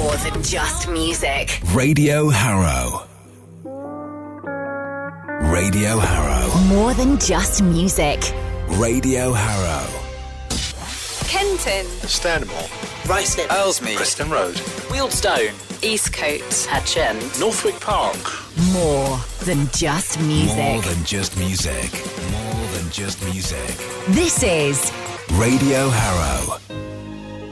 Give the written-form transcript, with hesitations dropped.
More than just music. Radio Harrow. Radio Harrow. More than just music. Radio Harrow. Kenton. Stanmore. Ruislip. Aylesmead. Preston Road. Wealdstone. Eastcote. Hatchend. Northwick Park. More than just music. More than just music. More than just music. This is Radio Harrow.